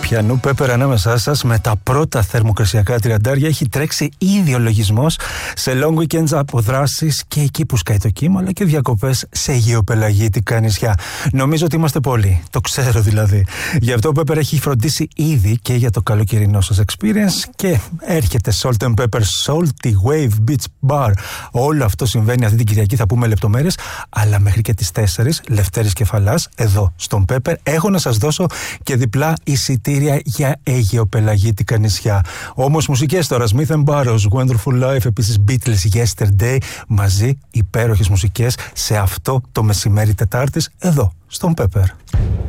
Πιανού Πέπερ ανάμεσά σας με τα πρώτα θερμοκρασιακά 30. Έχει τρέξει ήδη ο λογισμός σε long weekends από δράσεις και εκεί που σκάει το κύμα, αλλά και διακοπές σε γεωπελαγίτικα νησιά. Νομίζω ότι είμαστε πολλοί, το ξέρω δηλαδή. Γι' αυτό ο Πέπερ έχει φροντίσει ήδη και για το καλοκαιρινό σας experience και έρχεται Salt and Pepper Salty Wave Beach Bar. Όλο αυτό συμβαίνει αυτή την Κυριακή, θα πούμε λεπτομέρειες, αλλά μέχρι και τις 4 Λευτέρης Κεφαλάς, εδώ στον Πέπερ, έχω να σας δώσω και διπλά εισιτήρια για αιγαιοπελαγίτικα νησιά. Όμως μουσικές τώρα, Smith & Barrows, Wonderful Life, επίσης Beatles, Yesterday, μαζί υπέροχες μουσικές σε αυτό το μεσημέρι Τετάρτης, εδώ στον Πέπερ.